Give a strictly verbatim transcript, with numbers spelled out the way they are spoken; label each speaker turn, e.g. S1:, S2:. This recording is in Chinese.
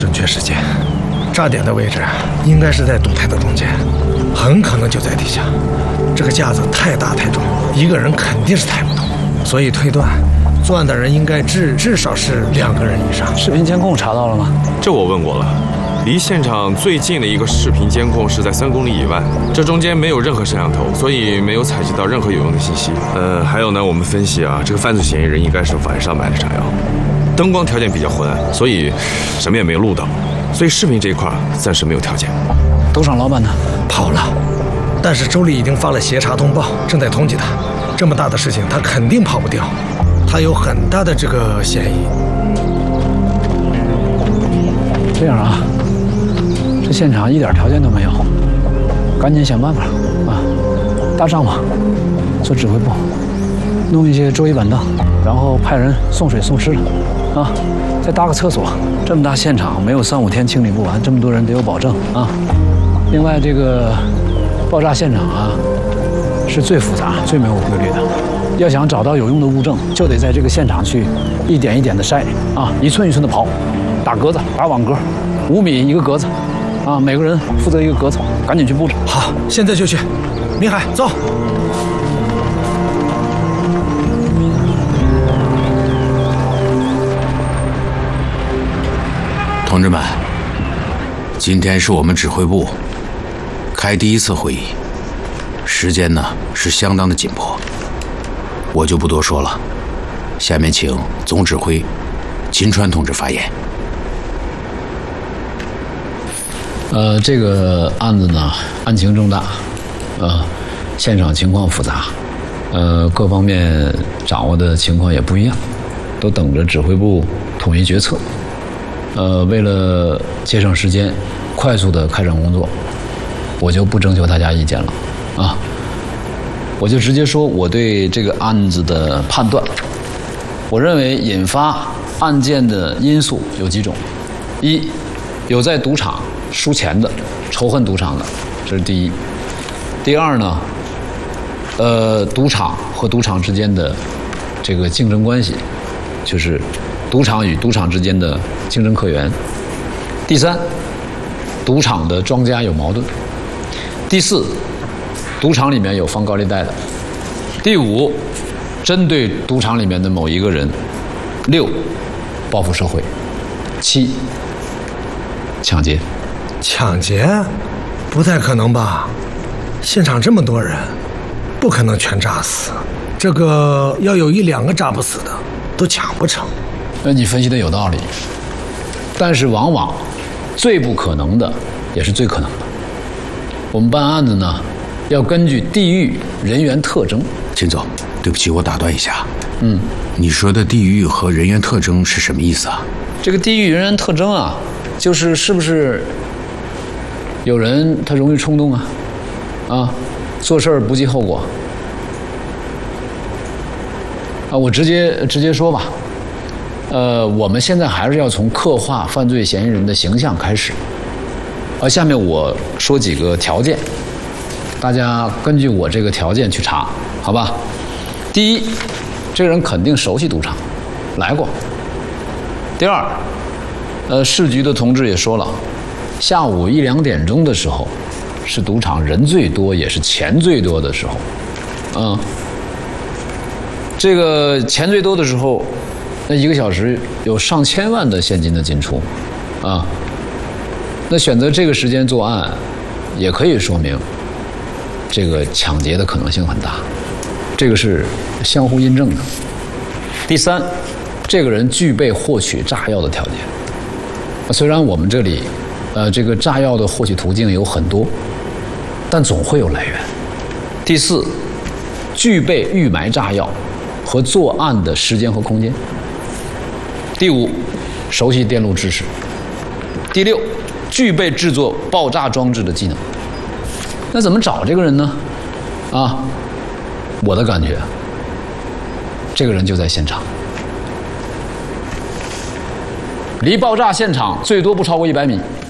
S1: 准确时间，炸点的位置应该是在赌台的中间，很可能就在底下。这个架子太大太重，一个人肯定是抬不动，所以推断作案的人应该至至少是两个人以上。
S2: 视频监控查到了吗？
S3: 这我问过了，离现场最近的一个视频监控是在三公里以外，这中间没有任何摄像头，所以没有采集到任何有用的信息。呃，还有呢，我们分析啊，这个犯罪嫌疑人应该是晚上买的炸药，灯光条件比较昏暗，所以什么也没有录到，所以视频这一块暂时没有条件。
S2: 赌场老板呢？
S1: 跑了，但是周丽已经发了协查通报，正在通缉他。这么大的事情，他肯定跑不掉，他有很大的这个嫌疑。
S2: 这样啊，这现场一点条件都没有，赶紧想办法啊！搭帐篷，做指挥部，弄一些桌椅板凳，然后派人送水送吃的，啊，再搭个厕所。这么大现场，没有三五天清理不完，这么多人得有保证啊。另外，这个爆炸现场啊，是最复杂、最没有规律的。要想找到有用的物证，就得在这个现场去一点一点的筛啊，一寸一寸的刨，打格子，打网格，五米一个格子，啊，每个人负责一个格子，赶紧去布置。
S1: 好，现在就去。明海，走。
S4: 同志们，今天是我们指挥部开第一次会议，时间呢是相当的紧迫，我就不多说了。下面请总指挥秦川同志发言。
S2: 呃，这个案子呢，案情重大，呃，现场情况复杂，呃，各方面掌握的情况也不一样，都等着指挥部统一决策。呃，为了节省时间，快速的开展工作，我就不征求大家意见了，啊，我就直接说我对这个案子的判断。我认为引发案件的因素有几种：一，有在赌场输钱的，仇恨赌场的，这是第一；第二呢，呃，赌场和赌场之间的这个竞争关系，就是赌场与赌场之间的竞争客源；第三，赌场的庄家有矛盾；第四，赌场里面有放高利贷的；第五，针对赌场里面的某一个人；六，报复社会；七，抢劫。
S1: 抢劫？不太可能吧？现场这么多人，不可能全炸死。这个要有一两个炸不死的，都抢不成。
S2: 那你分析的有道理，但是往往最不可能的也是最可能的。我们办案子呢，要根据地域人员特征。
S4: 秦总，对不起，我打断一下。
S2: 嗯，
S4: 你说的地域和人员特征是什么意思啊？
S2: 这个地域人员特征啊，就是是不是有人他容易冲动啊，啊，做事儿不计后果啊。我直接直接说吧。呃，我们现在还是要从刻画犯罪嫌疑人的形象开始。而下面我说几个条件，大家根据我这个条件去查，好吧？第一，这个人肯定熟悉赌场，来过。第二，呃，市局的同志也说了，下午一两点钟的时候，是赌场人最多也是钱最多的时候，嗯，这个钱最多的时候。那一个小时有上千万的现金的进出，啊，那选择这个时间作案，也可以说明这个抢劫的可能性很大，这个是相互印证的。第三，这个人具备获取炸药的条件。虽然我们这里，呃，这个炸药的获取途径有很多，但总会有来源。第四，具备预埋炸药和作案的时间和空间。第五，熟悉电路知识。第六，具备制作爆炸装置的技能。那怎么找这个人呢？啊，我的感觉，这个人就在现场，离爆炸现场最多不超过一百米。